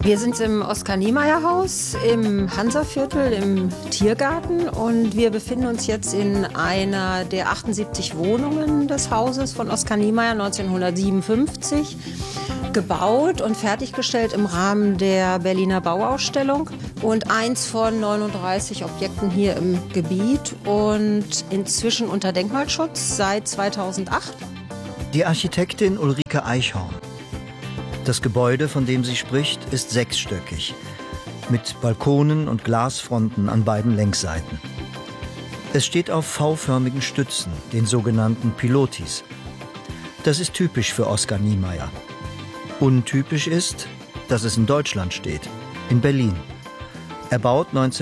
Wir sind im Oskar-Niemeyer-Haus im Hansaviertel im Tiergarten und wir befinden uns jetzt in einer der 78 Wohnungen des Hauses von Oskar Niemeyer 1957. Gebaut und fertiggestellt im Rahmen der Berliner Bauausstellung und eins von 39 Objekten hier im Gebiet und inzwischen unter Denkmalschutz seit 2008. Die Architektin Ulrike Eichhorn. Das Gebäude, von dem sie spricht, ist sechsstöckig, mit Balkonen und Glasfronten an beiden Längsseiten. Es steht auf V-förmigen Stützen, den sogenannten Pilotis. Das ist typisch für Oskar Niemeyer. Untypisch ist, dass es in Deutschland steht, in Berlin. Erbaut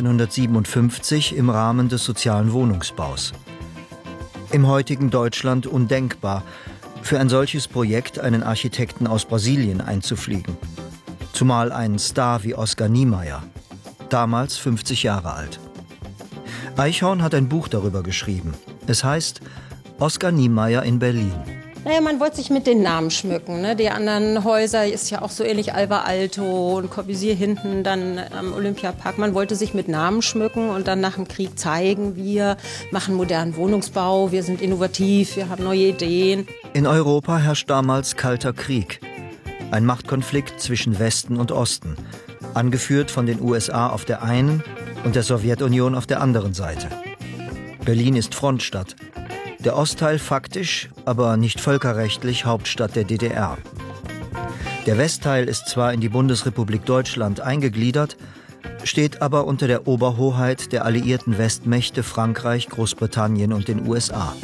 1957 im Rahmen des sozialen Wohnungsbaus. Im heutigen Deutschland undenkbar, für ein solches Projekt einen Architekten aus Brasilien einzufliegen. Zumal einen Star wie Oskar Niemeyer, damals 50 Jahre alt. Eichhorn hat ein Buch darüber geschrieben. Es heißt Oskar Niemeyer in Berlin. Naja, man wollte sich mit den Namen schmücken. Ne? Die anderen Häuser ist ja auch so ähnlich, Alba Alto und Corbusier hinten, dann am Olympiapark. Man wollte sich mit Namen schmücken und dann nach dem Krieg zeigen, wir machen modernen Wohnungsbau, wir sind innovativ, wir haben neue Ideen. In Europa herrscht damals Kalter Krieg. Ein Machtkonflikt zwischen Westen und Osten, angeführt von den USA auf der einen und der Sowjetunion auf der anderen Seite. Berlin ist Frontstadt. Der Ostteil faktisch, aber nicht völkerrechtlich Hauptstadt der DDR. Der Westteil ist zwar in die Bundesrepublik Deutschland eingegliedert, steht aber unter der Oberhoheit der alliierten Westmächte Frankreich, Großbritannien und den USA.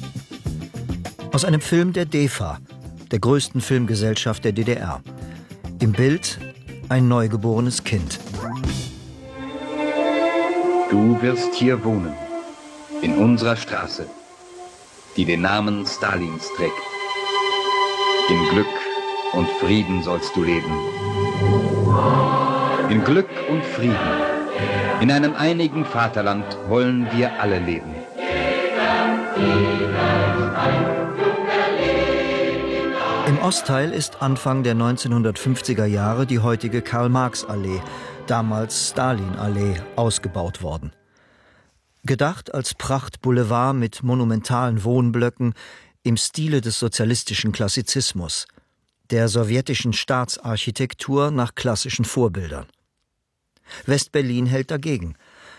Aus einem Film der DEFA, der größten Filmgesellschaft der DDR. Im Bild ein neugeborenes Kind. Du wirst hier wohnen, in unserer Straße, die den Namen Stalins trägt. In Glück und Frieden sollst du leben. In Glück und Frieden. In einem einigen Vaterland wollen wir alle leben. Im Ostteil ist Anfang der 1950er Jahre die heutige Karl-Marx-Allee, damals Stalin-Allee, ausgebaut worden. Gedacht als Prachtboulevard mit monumentalen Wohnblöcken im Stile des sozialistischen Klassizismus, der sowjetischen Staatsarchitektur nach klassischen Vorbildern. West-Berlin hält dagegen.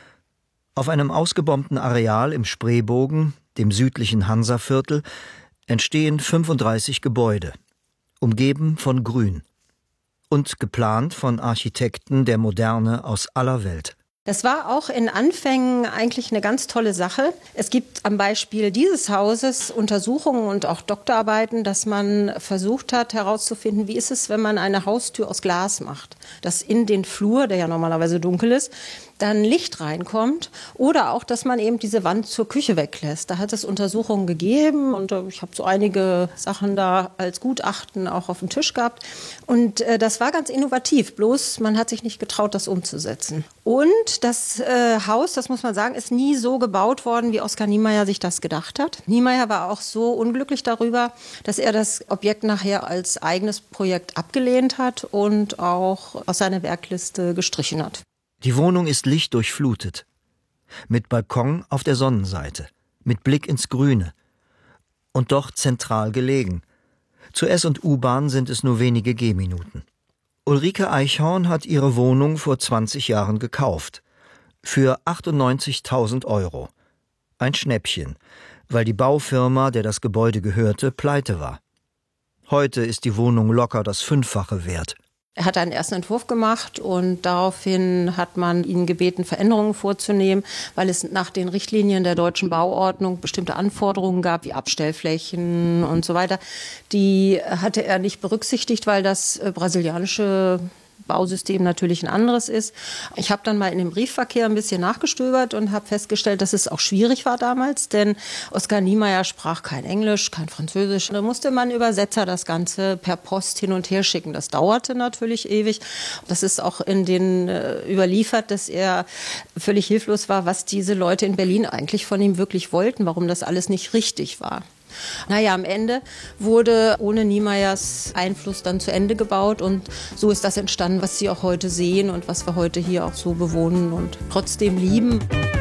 Auf einem ausgebombten Areal im Spreebogen, dem südlichen Hansaviertel, entstehen 35 Gebäude, umgeben von Grün und geplant von Architekten der Moderne aus aller Welt. Das war auch in Anfängen eigentlich eine ganz tolle Sache. Es gibt am Beispiel dieses Hauses Untersuchungen und auch Doktorarbeiten, dass man versucht hat herauszufinden, wie ist es, wenn man eine Haustür aus Glas macht, dass in den Flur, der ja normalerweise dunkel ist, dann Licht reinkommt oder auch, dass man eben diese Wand zur Küche weglässt. Da hat es Untersuchungen gegeben und ich habe so einige Sachen da als Gutachten auch auf dem Tisch gehabt. Und das war ganz innovativ, bloß man hat sich nicht getraut, das umzusetzen. Und das Haus, das muss man sagen, ist nie so gebaut worden, wie Oskar Niemeyer sich das gedacht hat. Niemeyer war auch so unglücklich darüber, dass er das Objekt nachher als eigenes Projekt abgelehnt hat und auch aus seiner Werkliste gestrichen hat. Die Wohnung ist lichtdurchflutet, mit Balkon auf der Sonnenseite, mit Blick ins Grüne und doch zentral gelegen. Zur S- und U-Bahn sind es nur wenige Gehminuten. Ulrike Eichhorn hat ihre Wohnung vor 20 Jahren gekauft, für 98.000 €. Ein Schnäppchen, weil die Baufirma, der das Gebäude gehörte, pleite war. Heute ist die Wohnung locker das 5-fache wert. Er hat einen ersten Entwurf gemacht und daraufhin hat man ihn gebeten, Veränderungen vorzunehmen, weil es nach den Richtlinien der deutschen Bauordnung bestimmte Anforderungen gab, wie Abstellflächen und so weiter. Die hatte er nicht berücksichtigt, weil das brasilianische Bausystem natürlich ein anderes ist. Ich habe dann mal in dem Briefverkehr ein bisschen nachgestöbert und habe festgestellt, dass es auch schwierig war damals, denn Oskar Niemeyer sprach kein Englisch, kein Französisch. Da musste man Übersetzer das Ganze per Post hin und her schicken. Das dauerte natürlich ewig. Das ist auch in den überliefert, dass er völlig hilflos war, was diese Leute in Berlin eigentlich von ihm wirklich wollten, warum das alles nicht richtig war. Naja, am Ende wurde ohne Niemeyers Einfluss dann zu Ende gebaut und so ist das entstanden, was Sie auch heute sehen und was wir heute hier auch so bewohnen und trotzdem lieben.